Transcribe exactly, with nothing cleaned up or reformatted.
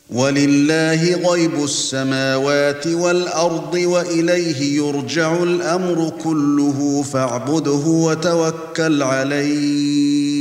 ولله غيب السماوات والأرض وإليه يرجع الأمر كله فاعبده وتوكل عليه